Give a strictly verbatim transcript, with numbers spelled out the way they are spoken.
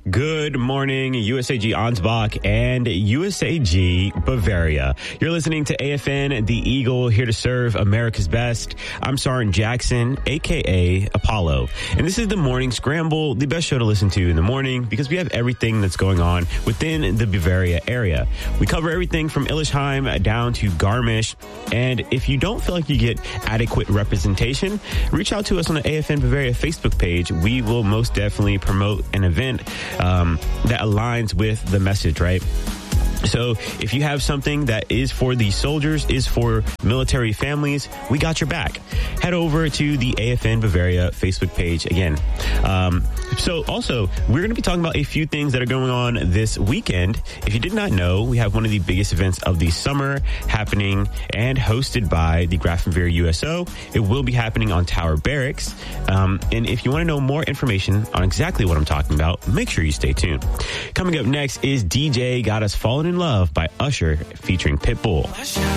Good morning, U S A G Ansbach and U S A G Bavaria. You're listening to A F N, the Eagle, here to serve America's best. I'm Sergeant Jackson, a k a. Apollo. And this is the Morning Scramble, the best show to listen to in the morning because we have everything that's going on within the Bavaria area. We cover everything from Illesheim down to Garmisch. And if you don't feel like you get adequate representation, reach out to us on the A F N Bavaria Facebook page. We will most definitely promote an event Um, that aligns with the message, right? So if you have something that is for the soldiers, is for military families, we got your back. Head over to the A F N Bavaria Facebook page again. Um, so also, we're going to be talking about a few things that are going on this weekend. If you did not know, we have one of the biggest events of the summer happening and hosted by the Grafenwehr U S O. It will be happening on Tower Barracks. Um, and if you want to know more information on exactly what I'm talking about, make sure you stay tuned. Coming up next is D J Got Us Falling in Love by Usher featuring Pitbull.